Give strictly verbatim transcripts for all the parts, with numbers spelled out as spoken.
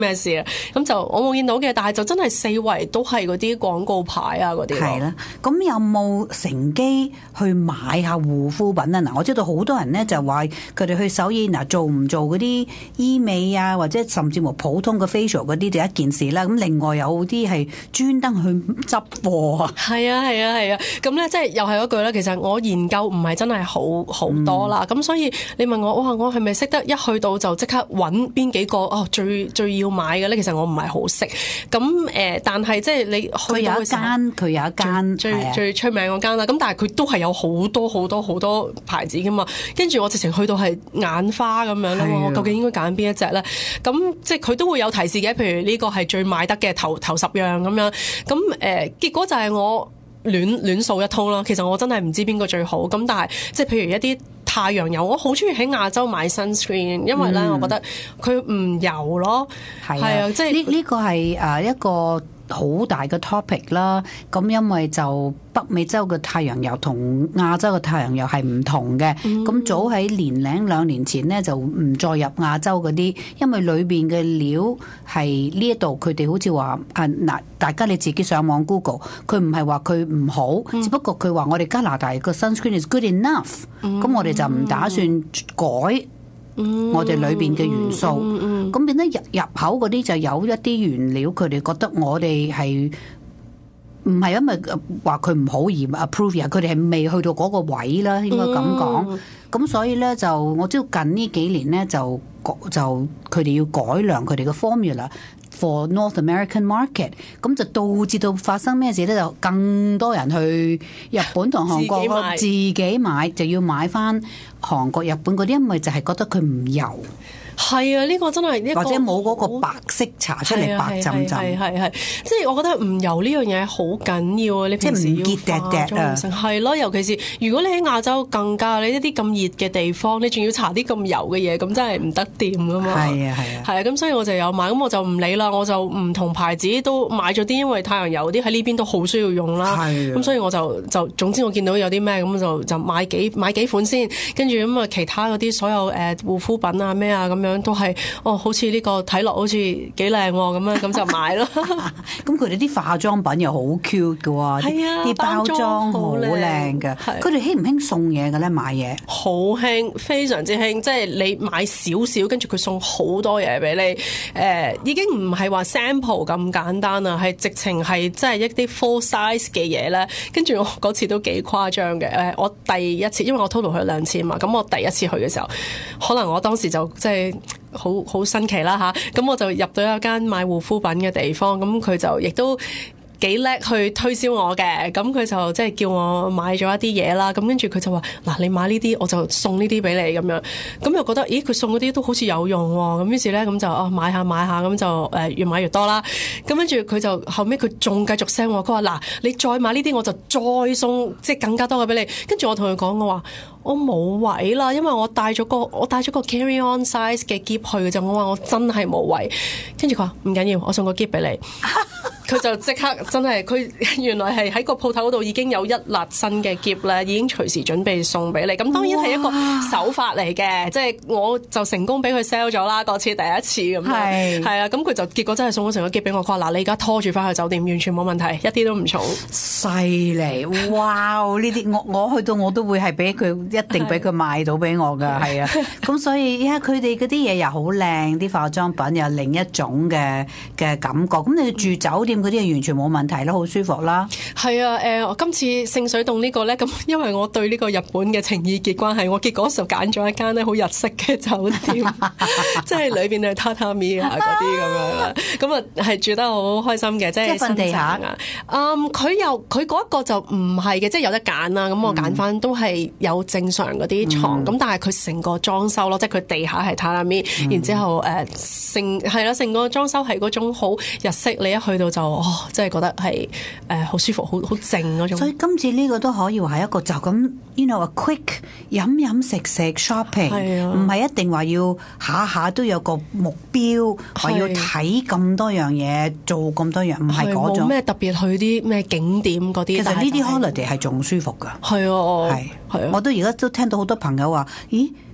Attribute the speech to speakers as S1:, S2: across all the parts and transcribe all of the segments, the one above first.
S1: 咩事啊？咁就我冇見到嘅，但係就真係四圍都係嗰啲廣告牌啊嗰啲。
S2: 係啦，咁有冇乘機去買下護膚品啊？嗱，我知道好多人咧就話佢哋去首爾嗱做唔做嗰啲醫美啊，或者甚至乎普通嘅 facial 嗰啲就一件事啦。咁另外有啲係專登去執貨啊。
S1: 係啊係啊係啊，咁咧即係又係嗰句啦。其實我研究唔係真係好好多啦，咁、嗯、所以你問我，哇，我係咪識得一去到就即刻揾邊幾個哦最最要買嘅咧？其實我唔係好識。咁誒、呃，但係即係你去
S2: 有一間，佢有一間
S1: 最最，最出名嗰間啦。咁但係佢都係有好多好多好多牌子噶嘛。跟住我直情去到係眼花咁樣啦。我究竟應該揀邊一隻咧？咁即係佢都會有提示嘅。譬如呢個係最買得嘅頭頭十樣咁樣。咁誒、呃，結果就係我亂亂數一通啦。其實我真係唔知邊個最好。咁但係即係譬如一啲太陽油，我好中意喺亞洲買 sunscreen， 因為咧、嗯，我覺得佢唔油咯。係啊，即係呢
S2: 呢個係誒一個好大嘅 topic 啦。咁因為就北美洲嘅太陽油同亞洲嘅太陽油係唔同嘅。咁、嗯、早喺年零兩年前咧就唔再入亞洲嗰啲，因為裏邊嘅料係呢一度佢哋好似話啊嗱，大家你自己上網 Google， 佢唔係話佢唔好，嗯、只不過佢話我哋加拿大個 sunscreen is good enough，咁、嗯、我哋就唔打算改我哋裏邊嘅元素，咁、嗯嗯嗯、變得入入口嗰啲就有一啲原料，佢哋覺得我哋係唔係因為話佢唔好而 approve， 佢哋係未去到嗰個位啦，應該咁講。咁、嗯、所以咧就我知道近呢幾年咧就就佢哋要改良佢哋嘅 formula for North American market， 咁就導致到發生咩事咧？就更多人去日本同韓國自己，自己買，就要買翻韓國、日本嗰啲，因為就係覺得佢唔油。
S1: 係啊，呢、這個真係一個
S2: 或者冇嗰個白色搽出嚟白浸浸，
S1: 係係係，即係我覺得唔油呢樣嘢好緊要啊！你平時要化妝成係咯，尤其是如果你喺亞洲更加你一啲咁熱嘅地方，你仲要搽啲咁油嘅嘢，咁真係唔得掂噶嘛！係啊係啊，係啊，咁所以我就有買，咁我就唔理啦，我就唔同牌子都買咗啲，因為太陽油啲喺呢邊都好需要用啦。咁所以我就就總之我見到有啲咩咁就就買幾買幾款先，跟住咁啊其他嗰啲所有誒護膚品啊咩啊咁樣。都係哦，好似呢個睇落好似幾靚咁樣，咁就買咯。
S2: 咁佢哋啲化妝品又好 cute 嘅喎，啲包裝好靚嘅。佢哋興唔興送嘢嘅咧？買嘢
S1: 好興，非常之興。即係你買少少，跟住佢送好多嘢俾你。誒、呃，已經唔係話 sample 咁簡單啦，係直情係即係一啲 full size 嘅嘢咧。跟住我嗰次都幾誇張嘅。誒，我第一次，因為我 total 去兩次嘛，咁我第一次去嘅時候，可能我當時就即係。好好新奇啦吓，咁我就入到一間買護膚品嘅地方，咁佢就亦都幾叻去推銷我嘅，咁佢就即係叫我買咗一啲嘢啦，咁跟住佢就話嗱，你買呢啲我就送呢啲俾你咁樣，咁又覺得咦佢送嗰啲都好似有用喎，咁於是咧咁就哦買下買下，咁就誒越買越多啦，咁跟住佢就後尾佢仲繼續 sell 我，佢話嗱你再買呢啲我就再送即係更加多嘅俾你，跟住我同佢講我話。我冇位啦，因為我帶咗個我帶咗個 carry on size 嘅喼去嘅啫。我話我真係冇位，跟住佢話唔緊要，我送個喼俾你。佢就即刻真係，佢原來係喺個鋪頭嗰度已經有一辣新嘅喼咧，已經隨時準備送俾你。咁當然係一個手法嚟嘅，即係我就成功俾佢 sell 咗啦，嗰次第一次咁樣。係係啊，咁佢就結果真係送咗成個喼俾我。佢話嗱，你而家拖住翻去酒店，完全冇問題，一啲都唔重。
S2: 犀利！哇！呢啲我我去到我都會係俾佢。一定俾佢賣到俾我㗎，係啊！咁所以而家佢哋嗰啲嘢又好靚，啲化妝品又另一種嘅嘅感覺。咁你住酒店嗰啲係完全冇問題啦，好舒服啦。
S1: 係啊，誒、呃，我今次聖水洞呢個咧，咁因為我對呢個日本嘅情意結關係，我結果就揀咗一間咧好日式嘅酒店，即係裏邊係榻榻米啊嗰啲咁樣啦。咁啊係住得好開心嘅，即係瞓地下啊。嗯，佢又佢嗰一個就唔係嘅，即係有得揀啦。咁我揀翻都係有正常嗰啲床，咁、嗯、但係佢成個裝修咯，即係佢地下係榻榻米，然之後誒成係啦，成個裝修係嗰種好日式，你一去到就哦，即係覺得係誒好舒服，好好靜嗰種。
S2: 所以今次呢個都可以話係一個就咁 ，you know a quick 飲飲食食 shopping，唔係一定話要下下都有個目標，話要睇咁多樣嘢，做咁多樣，唔係嗰種。冇咩
S1: 特別去啲咩景點嗰啲。
S2: 其實呢啲 holiday 係仲舒服㗎。
S1: 係啊，係
S2: 係。我都而家都聽到好多朋友話，咦？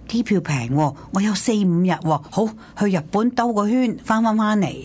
S2: 機票平喎，我有四五日喎，好去日本兜個圈，翻翻翻嚟。